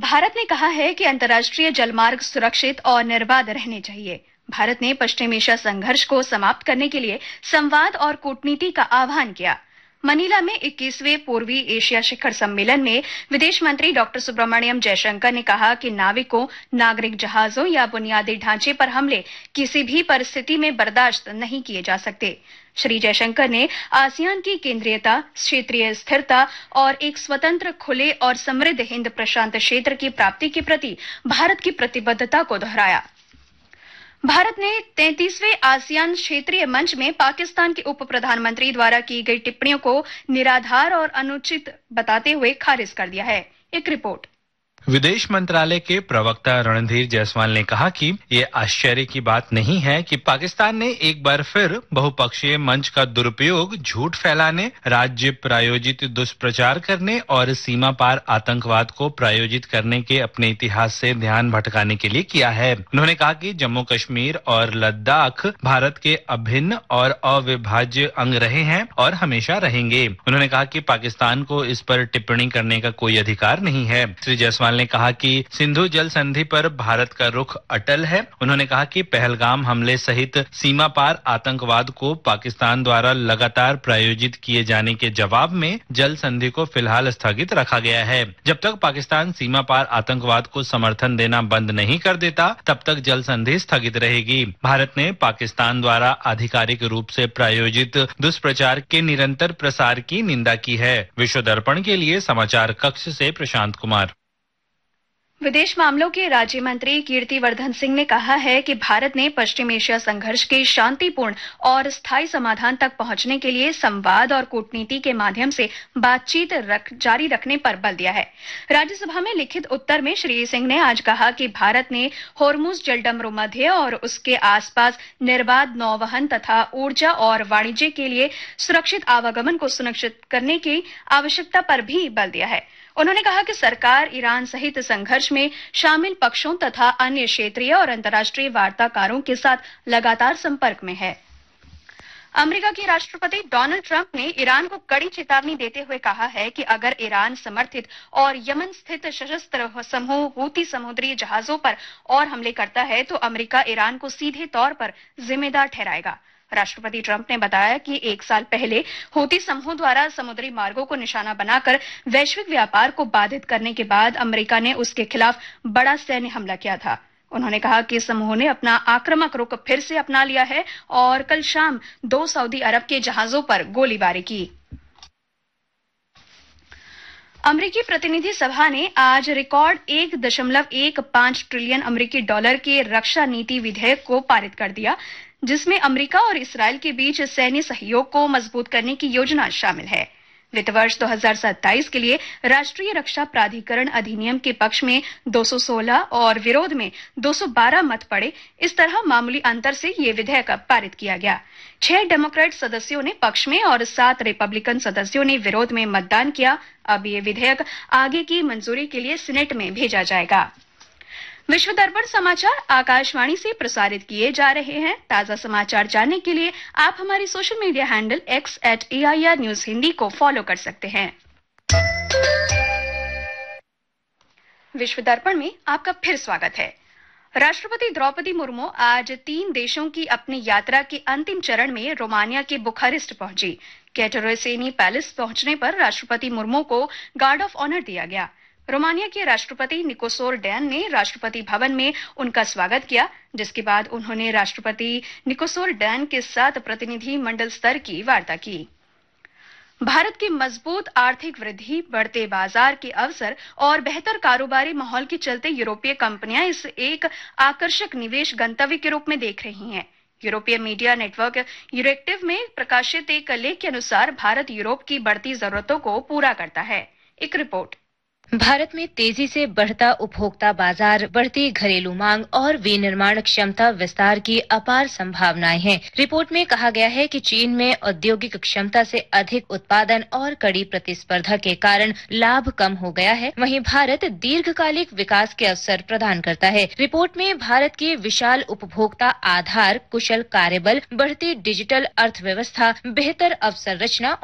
भारत ने कहा है कि अंतर्राष्ट्रीय जलमार्ग सुरक्षित और निर्बाध रहने चाहिए। भारत ने पश्चिम एशिया संघर्ष को समाप्त करने के लिए संवाद और कूटनीति का आह्वान किया। मनीला में 21वें पूर्वी एशिया शिखर सम्मेलन में विदेश मंत्री डॉक्टर सुब्रमण्यम जयशंकर ने कहा कि नाविकों, नागरिक जहाजों या बुनियादी ढांचे पर हमले किसी भी परिस्थिति में बर्दाश्त नहीं किए जा सकते। श्री जयशंकर ने आसियान की केंद्रीयता, क्षेत्रीय स्थिरता और एक स्वतंत्र, खुले और समृद्ध हिंद प्रशांत क्षेत्र की प्राप्ति के प्रति भारत की प्रतिबद्धता को दोहराया। भारत ने 33वें आसियान क्षेत्रीय मंच में पाकिस्तान के उप प्रधानमंत्री द्वारा की गई टिप्पणियों को निराधार और अनुचित बताते हुए खारिज कर दिया है। एक रिपोर्ट। विदेश मंत्रालय के प्रवक्ता रणधीर जायसवाल ने कहा कि ये आश्चर्य की बात नहीं है कि पाकिस्तान ने एक बार फिर बहुपक्षीय मंच का दुरुपयोग झूठ फैलाने, राज्य प्रायोजित दुष्प्रचार करने और सीमा पार आतंकवाद को प्रायोजित करने के अपने इतिहास से ध्यान भटकाने के लिए किया है। उन्होंने कहा कि जम्मू कश्मीर और लद्दाख भारत के अभिन्न और अविभाज्य अंग रहे हैं और हमेशा रहेंगे। उन्होंने कहा कि पाकिस्तान को इस पर टिप्पणी करने का कोई अधिकार नहीं है। श्री जायसवाल ने कहा कि सिंधु जल संधि पर भारत का रुख अटल है। उन्होंने कहा कि पहलगाम हमले सहित सीमा पार आतंकवाद को पाकिस्तान द्वारा लगातार प्रायोजित किए जाने के जवाब में जल संधि को फिलहाल स्थगित रखा गया है। जब तक पाकिस्तान सीमा पार आतंकवाद को समर्थन देना बंद नहीं कर देता, तब तक जल संधि स्थगित रहेगी। भारत ने पाकिस्तान द्वारा आधिकारिक रूप से प्रायोजित दुष्प्रचार के निरंतर प्रसार की निंदा की है। विश्व दर्पण के लिए समाचार कक्ष से प्रशांत कुमार। विदेश मामलों के राज्य मंत्री कीर्तिवर्धन सिंह ने कहा है कि भारत ने पश्चिम एशिया संघर्ष के शांतिपूर्ण और स्थायी समाधान तक पहुंचने के लिए संवाद और कूटनीति के माध्यम से बातचीत जारी रखने पर बल दिया है। राज्यसभा में लिखित उत्तर में श्री सिंह ने आज कहा कि भारत ने होर्मुज जलडमरू मध्य और उसके आसपास निर्बाध नौवहन तथा ऊर्जा और वाणिज्य के लिए सुरक्षित आवागमन को सुनिश्चित करने की आवश्यकता पर भी बल दिया है। उन्होंने कहा कि सरकार ईरान सहित संघर्ष में शामिल पक्षों तथा अन्य क्षेत्रीय और अंतर्राष्ट्रीय वार्ताकारों के साथ लगातार संपर्क में है। अमेरिका के राष्ट्रपति डोनाल्ड ट्रंप ने ईरान को कड़ी चेतावनी देते हुए कहा है कि अगर ईरान समर्थित और यमन स्थित सशस्त्र समूह हूती समुद्री जहाजों पर और हमले करता है तो अमेरिका ईरान को सीधे तौर पर जिम्मेदार ठहराएगा। राष्ट्रपति ट्रंप ने बताया कि 1 साल पहले हूती समूह द्वारा समुद्री मार्गों को निशाना बनाकर वैश्विक व्यापार को बाधित करने के बाद अमेरिका ने उसके खिलाफ बड़ा सैन्य हमला किया था। उन्होंने कहा कि समूह ने अपना आक्रामक रुख फिर से अपना लिया है और कल शाम 2 सऊदी अरब के जहाजों पर गोलीबारी की। अमेरिकी प्रतिनिधि सभा ने आज रिकॉर्ड 1.15 ट्रिलियन अमेरिकी डॉलर के रक्षा नीति विधेयक को पारित कर दिया, जिसमें अमेरिका और इस्राएल के बीच सैन्य सहयोग को मजबूत करने की योजना शामिल है। वित्त वर्ष 2027 के लिए राष्ट्रीय रक्षा प्राधिकरण अधिनियम के पक्ष में 216 और विरोध में 212 मत पड़े। इस तरह मामूली अंतर से ये विधेयक पारित किया गया। 6 डेमोक्रेट सदस्यों ने पक्ष में और 7 रिपब्लिकन सदस्यों ने विरोध में मतदान किया। अब ये विधेयक आगे की मंजूरी के लिए सीनेट में भेजा जाएगा। विश्व दर्पण समाचार आकाशवाणी से प्रसारित किए जा रहे हैं। ताजा समाचार जानने के लिए आप हमारी social media handle x@AIR news Hindi को फॉलो कर सकते हैं। विश्व दर्पण में आपका फिर स्वागत है। राष्ट्रपति द्रौपदी मुर्मू आज 3 देशों की अपनी यात्रा के अंतिम चरण में रोमानिया के बुखारेस्ट पहुंची। कैटरोसेनी पैलेस पहुंचने पर राष्ट्रपति मुर्मू को गार्ड ऑफ ऑनर दिया गया। रोमानिया के राष्ट्रपति निकोसोर डैन ने राष्ट्रपति भवन में उनका स्वागत किया, जिसके बाद उन्होंने राष्ट्रपति निकोसोर डैन के साथ प्रतिनिधि मंडल स्तर की वार्ता की। भारत की मजबूत आर्थिक वृद्धि, बढ़ते बाजार के अवसर और बेहतर कारोबारी माहौल के चलते यूरोपीय कंपनियां इस एक आकर्षक निवेश गंतव्य के रूप में देख रही हैं। यूरोपीय मीडिया नेटवर्क यूरेक्टिव में प्रकाशित एक लेख के अनुसार भारत यूरोप की बढ़ती जरूरतों को पूरा करता है। एक रिपोर्ट। भारत में तेजी से बढ़ता उपभोक्ता बाजार, बढ़ती घरेलू मांग और विनिर्माण क्षमता विस्तार की अपार संभावनाएं हैं। रिपोर्ट में कहा गया है कि चीन में औद्योगिक क्षमता से अधिक उत्पादन और कड़ी प्रतिस्पर्धा के कारण लाभ कम हो गया है। वहीं भारत दीर्घकालिक विकास के अवसर प्रदान करता है। रिपोर्ट में भारत की विशाल उपभोक्ता आधार, कुशल कार्यबल, बढ़ती डिजिटल अर्थव्यवस्था, बेहतर अवसर रचना